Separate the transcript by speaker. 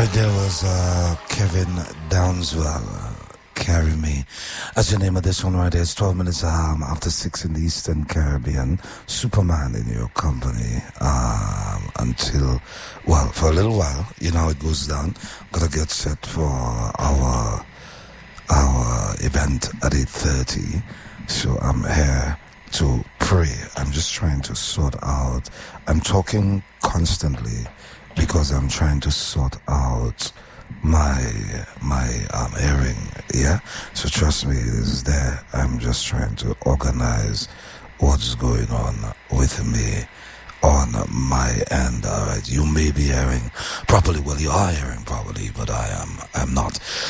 Speaker 1: There was Kevin Downswell, Carry Me. As the name of this one right there, it's 12 minutes after 6 in the Eastern Caribbean. Superman in your company until, well, for a little while. You know how it goes down. Gotta get set for our event at 8:30. So I'm here to pray. I'm just trying to sort out. I'm talking constantly because I'm trying to sort out my hearing, yeah? So trust me, it is there. I'm just trying to organize what's going on with me on my end. All right, you may be hearing properly. Well, you are hearing properly, but I'm not.